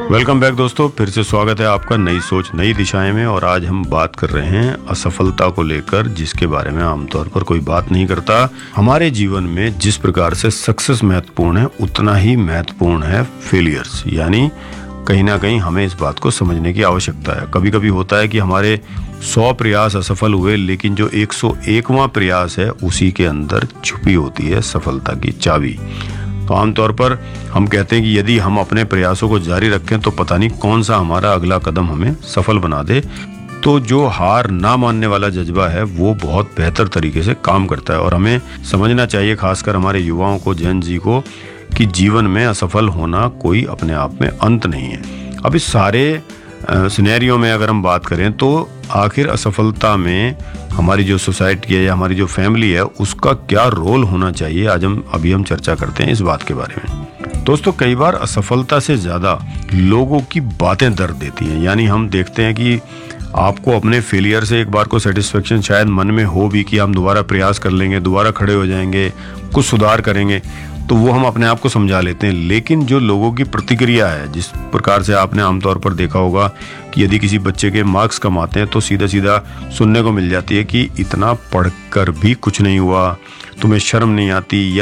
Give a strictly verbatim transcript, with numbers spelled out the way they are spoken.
Welcome back दोस्तों, फिर से स्वागत है आपका नई सोच नई दिशाएं में। और आज हम बात कर रहे हैं असफलता को लेकर, जिसके बारे में आमतौर पर कोई बात नहीं करता। हमारे जीवन में जिस प्रकार से सक्सेस महत्वपूर्ण है, उतना ही महत्वपूर्ण है फेलियर्स। यानी कहीं ना कहीं हमें इस बात को समझने की आवश्यकता है। कभी कभी होता है कि हमारे सौ प्रयास असफल हुए, लेकिन जो एक सौ एकवां प्रयास है उसी के अंदर छुपी होती है सफलता की चाबी। तो आमतौर पर हम कहते हैं कि यदि हम अपने प्रयासों को जारी रखें तो पता नहीं कौन सा हमारा अगला कदम हमें सफल बना दे। तो जो हार ना मानने वाला जज्बा है वो बहुत बेहतर तरीके से काम करता है। और हमें समझना चाहिए, खासकर हमारे युवाओं को, जैन जी को, कि जीवन में असफल होना कोई अपने आप में अंत नहीं है। अब इस सारे सिनेरियो में अगर हम बात करें तो आखिर असफलता में हमारी जो सोसाइटी है या हमारी जो फैमिली है उसका क्या रोल होना चाहिए, आज हम अभी हम चर्चा करते हैं इस बात के बारे में। दोस्तों, कई बार असफलता से ज़्यादा लोगों की बातें दर्द देती हैं। यानी हम देखते हैं कि आपको अपने फेलियर से एक बार को सेटिस्फेक्शन शायद मन में हो भी कि हम दोबारा प्रयास कर लेंगे, दोबारा खड़े हो जाएंगे, कुछ सुधार करेंगे, तो वो हम अपने आप को समझा लेते हैं। लेकिन जो लोगों की प्रतिक्रिया है, जिस प्रकार से आपने आमतौर पर देखा होगा कि यदि किसी बच्चे के मार्क्स कम आते हैं तो सीधा सीधा सुनने को मिल जाती है कि इतना पढ़कर भी कुछ नहीं हुआ, तुम्हें शर्म नहीं आती,